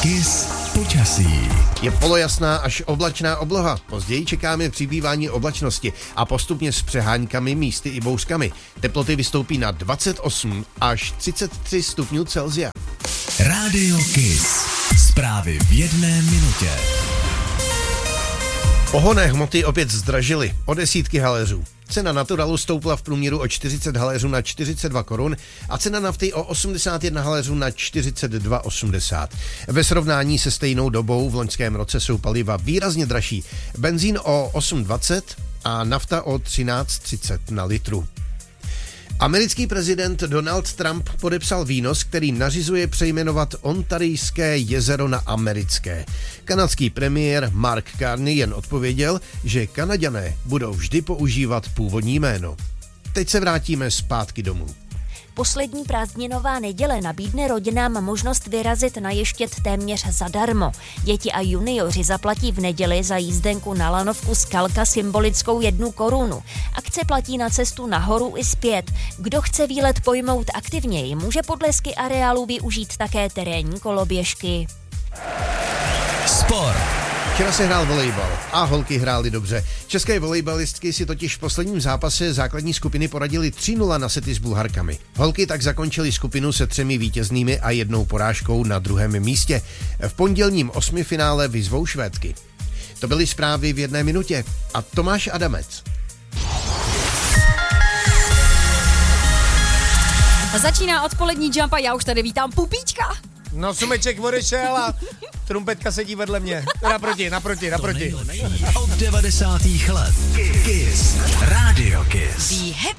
Kiss počasí. Je polojasná až oblačná obloha. Později čekáme přibývání oblačnosti a postupně s přeháňkami, místy i bouřkami. Teploty vystoupí na 28 až 33 stupňů Celsia. Rádio Kiss. Zprávy v 1 minutě. Pohonné hmoty opět zdražily o desítky haléřů. Cena naturalu stoupla v průměru o 40 haléřů na 42 korun a cena nafty o 81 haléřů na 42,80. Ve srovnání se stejnou dobou v loňském roce jsou paliva výrazně dražší. Benzín o 8,20 a nafta o 13,30 na litru. Americký prezident Donald Trump podepsal výnos, který nařizuje přejmenovat Ontarijské jezero na americké. Kanadský premiér Mark Carney jen odpověděl, že Kanaďané budou vždy používat původní jméno. Teď se vrátíme zpátky domů. Poslední prázdninová neděle nabídne rodinám možnost vyrazit na Ještěd téměř zadarmo. Děti a junioři zaplatí v neděli za jízdenku na lanovku Skalka symbolickou 1 korunu. Akce platí na cestu nahoru i zpět. Kdo chce výlet pojmout aktivněji, může podle ski areálu využít také terénní koloběžky. Sport. Včera se hrál volejbal a holky hrály dobře. České volejbalistky si totiž v posledním zápase základní skupiny poradili 3-0 na sety s Bulharkami. Holky tak zakončily skupinu se 3 vítěznými a 1 porážkou na 2. místě. V pondělním 8. finále vyzvou Švédky. To byly zprávy v 1 minutě a Tomáš Adamec. Začíná odpolední jump a já už tady vítám Pupíčka. No, Sumeček odešel a trumpetka sedí vedle mě. Naproti. Od 90. let. Kiss. Rádio Kiss.